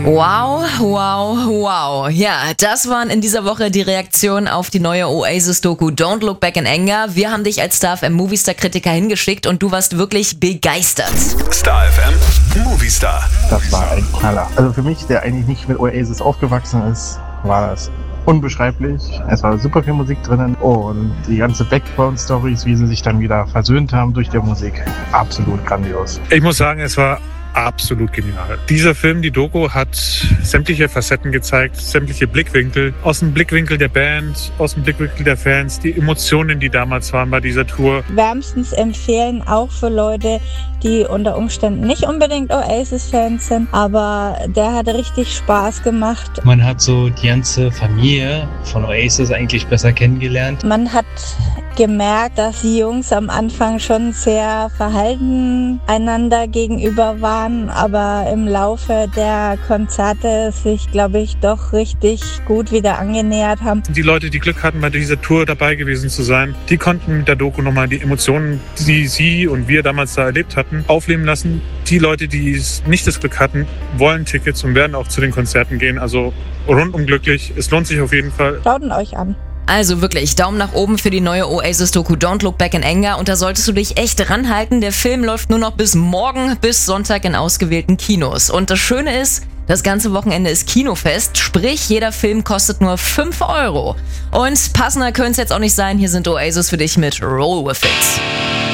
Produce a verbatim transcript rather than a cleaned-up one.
Wow, wow, wow. Ja, das waren in dieser Woche die Reaktionen auf die neue Oasis-Doku Don't Look Back in Anger. Wir haben dich als Star F M Movistar-Kritiker hingeschickt und du warst wirklich begeistert. Star F M Movistar. Das war ein Knaller. Also für mich, der eigentlich nicht mit Oasis aufgewachsen ist, war das unbeschreiblich. Es war super viel Musik drinnen und die ganze Background-Stories, wie sie sich dann wieder versöhnt haben durch die Musik, absolut grandios. Ich muss sagen, es war absolut genial. Dieser Film, die Doku, hat sämtliche Facetten gezeigt, sämtliche Blickwinkel. Aus dem Blickwinkel der Band, aus dem Blickwinkel der Fans, die Emotionen, die damals waren bei dieser Tour. Wärmstens empfehlen, auch für Leute, die unter Umständen nicht unbedingt Oasis-Fans sind, aber der hat richtig Spaß gemacht. Man hat so die ganze Familie von Oasis eigentlich besser kennengelernt. Man hat gemerkt, dass die Jungs am Anfang schon sehr verhalten einander gegenüber waren, aber im Laufe der Konzerte sich, glaube ich, doch richtig gut wieder angenähert haben. Die Leute, die Glück hatten, bei dieser Tour dabei gewesen zu sein, die konnten mit der Doku nochmal die Emotionen, die sie und wir damals da erlebt hatten, aufleben lassen. Die Leute, die nicht das Glück hatten, wollen Tickets und werden auch zu den Konzerten gehen. Also rundum glücklich. Es lohnt sich auf jeden Fall. Schaut ihn euch an. Also wirklich, Daumen nach oben für die neue Oasis-Doku Don't Look Back in Anger und da solltest du dich echt ranhalten. Der Film läuft nur noch bis morgen, bis Sonntag in ausgewählten Kinos. Und das Schöne ist, das ganze Wochenende ist Kinofest, sprich jeder Film kostet nur fünf Euro. Und passender könnte es jetzt auch nicht sein, hier sind Oasis für dich mit Roll With It.